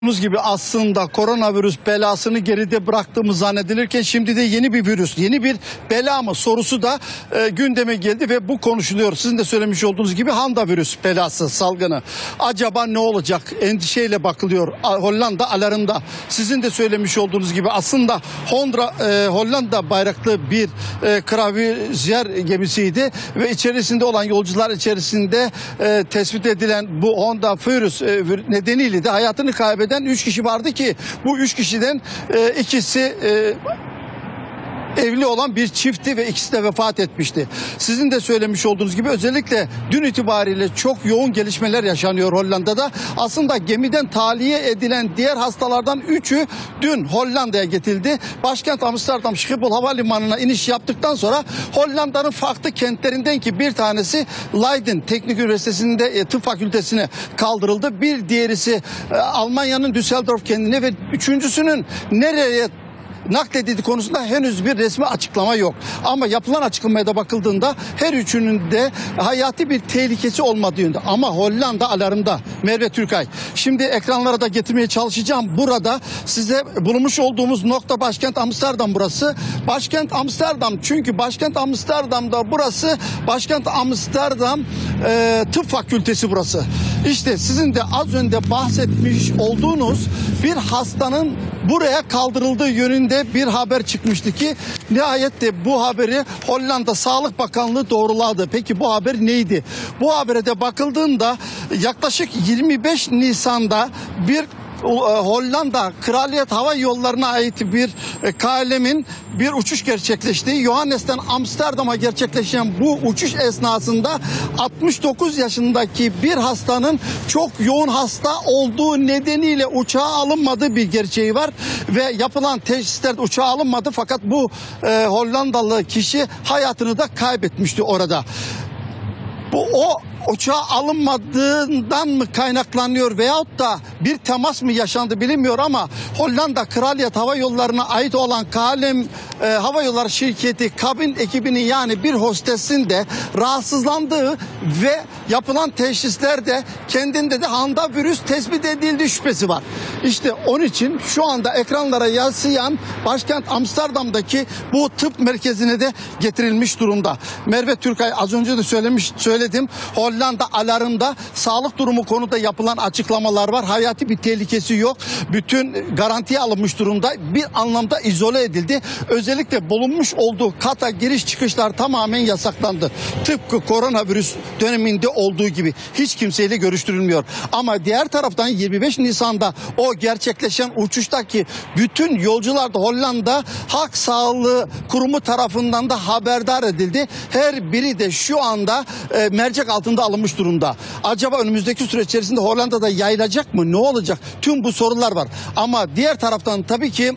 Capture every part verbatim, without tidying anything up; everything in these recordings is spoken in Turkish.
Gördüğünüz gibi aslında koronavirüs belasını geride bıraktığımız zannedilirken şimdi de yeni bir virüs, yeni bir bela mı sorusu da e, gündeme geldi ve bu konuşuluyor. Sizin de söylemiş olduğunuz gibi Handa virüs belası, salgını. Acaba ne olacak? Endişeyle bakılıyor. Hollanda alarmda. Sizin de söylemiş olduğunuz gibi aslında Honda, e, Hollanda bayraklı bir e, kravizyer gemisiydi ve içerisinde olan yolcular içerisinde e, tespit edilen bu Honda virüs e, nedeniyle de hayatını kaybeden üç kişi vardı ki bu üç kişiden e, ikisi e, evli olan bir çiftti ve ikisi de vefat etmişti. Sizin de söylemiş olduğunuz gibi özellikle dün itibariyle çok yoğun gelişmeler yaşanıyor Hollanda'da. Aslında gemiden tahliye edilen diğer hastalardan üçü dün Hollanda'ya getirildi. Başkent Amsterdam Schiphol Havalimanı'na iniş yaptıktan sonra Hollanda'nın farklı kentlerinden ki bir tanesi Leiden Teknik Üniversitesi'nde e, tıp fakültesine kaldırıldı. Bir diğerisi e, Almanya'nın Düsseldorf kentine ve üçüncüsünün nereye nakledildiği konusunda henüz bir resmi açıklama yok. Ama yapılan açıklamaya da bakıldığında her üçünün de hayati bir tehlikesi olmadığı yönde. Ama Hollanda alarmda. Merve Türkay. Şimdi ekranlara da getirmeye çalışacağım. Burada size bulunmuş olduğumuz nokta başkent Amsterdam burası. Başkent Amsterdam çünkü başkent Amsterdam'da burası başkent Amsterdam e, Tıp Fakültesi burası. İşte sizin de az önce bahsetmiş olduğunuz bir hastanın buraya kaldırıldığı yönünde bir haber çıkmıştı ki nihayet de bu haberi Hollanda Sağlık Bakanlığı doğruladı. Peki bu haber neydi? Bu habere de bakıldığında yaklaşık yirmi beş Nisan'da bir Hollanda Kraliyet Hava Yolları'na ait bir K L M'in bir uçuş gerçekleşti. Johannes'ten Amsterdam'a gerçekleşen bu uçuş esnasında altmış dokuz yaşındaki bir hastanın çok yoğun hasta olduğu nedeniyle uçağa alınmadığı bir gerçeği var ve yapılan teşhislerde uçağa alınmadı fakat bu e, Hollandalı kişi hayatını da kaybetmişti orada. Bu o uçağa alınmadığından mı kaynaklanıyor veyahut da bir temas mı yaşandı bilinmiyor ama Hollanda Kraliyet Hava Yolları'na ait olan K L M e, Hava Yolları şirketi kabin ekibinin yani bir hostesin de rahatsızlandığı ve yapılan teşhislerde kendinde de Handa virüs tespit edildiği şüphesi var. İşte onun için şu anda ekranlara yansıyan başkent Amsterdam'daki bu tıp merkezine de getirilmiş durumda. Merve Türkay az önce de söylemiş söyledim. Hollanda alarmda sağlık durumu konuda yapılan açıklamalar var. Hayati bir tehlikesi yok. Bütün garantiye alınmış durumda. Bir anlamda izole edildi. Özellikle bulunmuş olduğu kata giriş çıkışlar tamamen yasaklandı. Tıpkı koronavirüs döneminde olduğu gibi hiç kimseyle görüştürülmüyor. Ama diğer taraftan yirmi beş Nisan'da o gerçekleşen uçuştaki bütün yolcular da Hollanda Halk Sağlığı Kurumu tarafından da haberdar edildi. Her biri de şu anda e, mercek altında alınmış durumda. Acaba önümüzdeki süreç içerisinde Hollanda'da yayılacak mı? Ne olacak? Tüm bu sorular var. Ama diğer taraftan tabii ki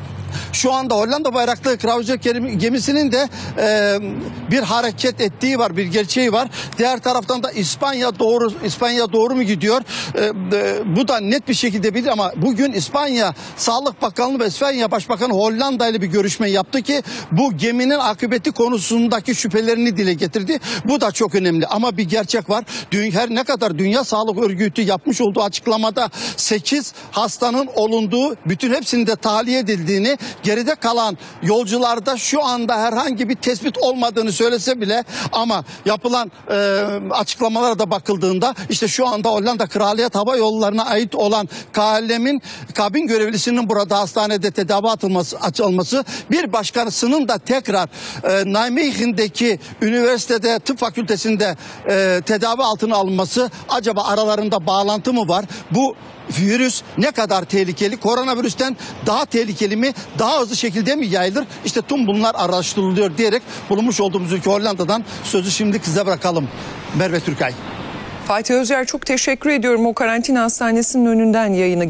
şu anda Hollanda bayraklı kravizyer gemisinin de e, bir hareket ettiği var, bir gerçeği var. Diğer taraftan da İspanya doğru İspanya doğru mu gidiyor? E, e, bu da net bir şekilde bilir ama bugün İspanya Sağlık Bakanlığı ve İspanya Başbakanı Hollanda ile bir görüşme yaptı ki bu geminin akıbeti konusundaki şüphelerini dile getirdi. Bu da çok önemli ama bir gerçek var. Her ne kadar Dünya Sağlık Örgütü yapmış olduğu açıklamada sekiz hastanın olunduğu, bütün hepsinin de tahliye edildiğini, geride kalan yolcularda şu anda herhangi bir tespit olmadığını söylese bile ama yapılan e, açıklamalara da bakıldığında işte şu anda Hollanda Kraliyet Hava Yolları'na ait olan K L M'in kabin görevlisinin burada hastanede tedavi atılması, açılması, bir başkasının da tekrar e, Nijmegen'deki üniversitede tıp fakültesinde e, tedavi altına alınması, acaba aralarında bağlantı mı var? Bu virüs ne kadar tehlikeli? Koronavirüsten daha tehlikeli mi? Daha hızlı şekilde mi yayılır? İşte tüm bunlar araştırılıyor diyerek bulunmuş olduğumuz ülke Hollanda'dan sözü şimdi size bırakalım. Merve Türkay. Fatih Özer çok teşekkür ediyorum. O karantina hastanesinin önünden yayını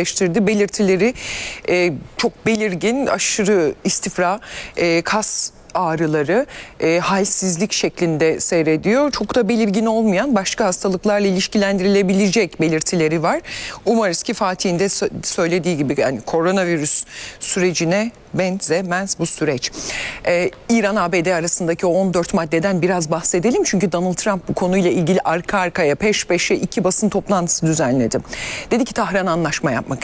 gerçekleştirdi. Belirtileri e, çok belirgin, aşırı istifra, e, kas ağrıları, e, halsizlik şeklinde seyrediyor. Çok da belirgin olmayan başka hastalıklarla ilişkilendirilebilecek belirtileri var. Umarız ki Fatih'in de söylediği gibi yani koronavirüs sürecine benzemez bu süreç. Ee, İran-A B D arasındaki o on dört maddeden biraz bahsedelim. Çünkü Donald Trump bu konuyla ilgili arka arkaya peş peşe iki basın toplantısı düzenledi. Dedi ki Tahran anlaşma yapmak